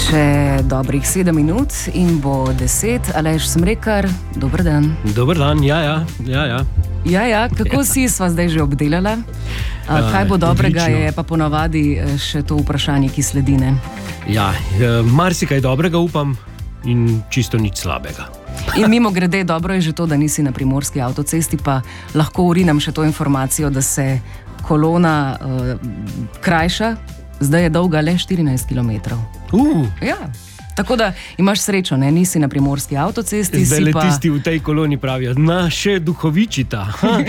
Še dobrih 7 minut in bo 10. Aleš Smrekar, dober dan. Dober dan, ja. Kako si sva zdaj že obdelala? Kaj bo dobrega, odlično. je pa ponavadi še to vprašanje, ki sledi, ne? Ja, marsikaj dobrega upam in čisto nič slabega. In mimo grede, dobro je že to, da nisi na primorski avtocesti, pa lahko urinem še to informacijo, da se kolona krajša, zdaj je dolga le 14 km. Ja. Tako da imaš srečo, ne? Nisi na primorski avtocesti. Zdaj le pa... tisti v tej koloni pravijo, še duhovičita.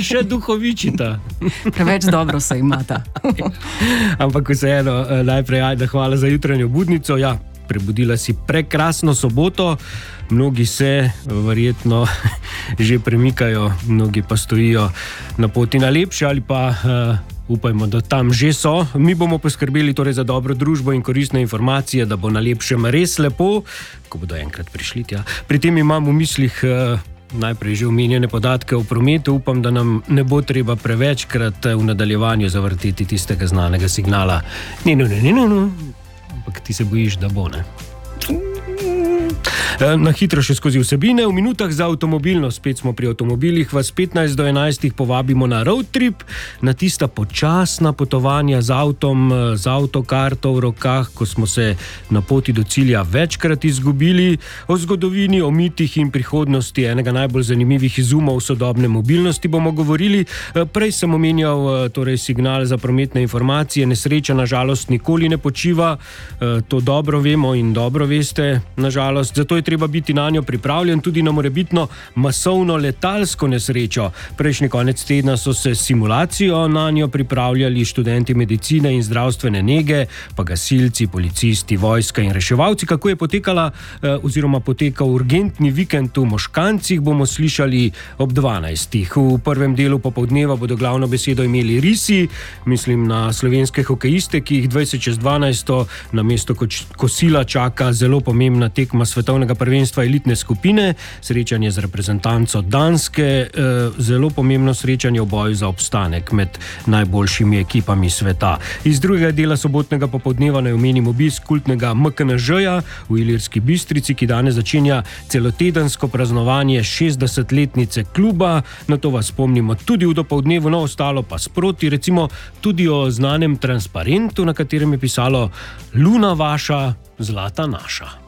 Preveč dobro se imata. Ampak vseeno, najprej ajde, hvala za jutranjo budnico. Ja, prebudila si prekrasno soboto. Mnogi se verjetno že premikajo, mnogi pa stojijo na poti na lepše ali pa upajmo, da tam že so. Mi bomo poskrbeli torej za dobro družbo in koristne informacije, da bo na lepšem res lepo, ko bodo enkrat prišli tja. Pri tem imam v mislih najprej že omenjene podatke o prometu. Upam, da nam ne bo treba prevečkrat v nadaljevanju zavrteti tistega znanega signala. Ne, ampak ti se bojiš, da bo, ne? Na hitro še skozi vsebine. V minutah za avtomobilno, spet smo pri avtomobilih, vas 15 do 11 povabimo na road trip, na tista počasna potovanja z avtom, z avtokarto v rokah, ko smo se na poti do cilja večkrat izgubili. O zgodovini, o mitih in prihodnosti enega najbolj zanimivih izumov sodobne mobilnosti bomo govorili. Prej sem omenjal torej signal za prometne informacije. Nesreča na žalost nikoli ne počiva, to dobro vemo in dobro veste, na žalost. Zato je treba biti na njo pripravljen, tudi na morebitno masovno letalsko nesrečo. Prejšnji konec tedna so se simulacijo na njo pripravljali študenti medicine in zdravstvene nege, pa gasilci, policisti, vojska in reševalci. Kako je potekal urgentni vikend v Moškancih, bomo slišali ob 12. V prvem delu popoldneva bodo glavno besedo imeli risi, mislim na slovenske hokejiste, ki jih 20/12 na mesto kosila čaka zelo pomembna tekma svetovnega prvenstva elitne skupine, srečanje z reprezentanco Danske, zelo pomembno srečanje v boju za obstanek med najboljšimi ekipami sveta. Iz drugega dela sobotnega popoldneva naj omenim obisk kultnega MKNŽ-ja v Ilirski Bistrici, ki danes začenja celotedensko praznovanje 60-letnice kluba. Na to vas spomnimo tudi v dopoldnevu, no ostalo pa sproti, recimo tudi o znanem transparentu, na katerem je pisalo Luna vaša, zlata naša.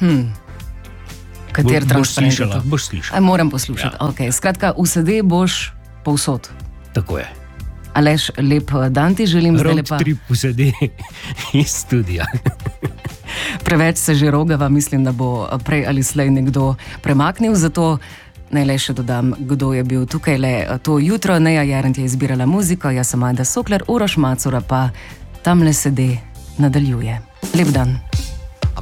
Kater transparent? Boš slišala. Moram poslušati. Ja. Okay. Skratka, vsede boš povsod. Tako je. Aleš, lep dan ti želim. Road trip vsede iz studia. Preveč se že rogava, mislim, da bo prej ali slej nekdo premaknil, zato naj le še dodam, kdo je bil tukaj le to jutro. Neja Jarent je izbirala muziko, jaz sem Ajda Sokler, Uroš Macura pa tamle sede nadaljuje. Lep dan.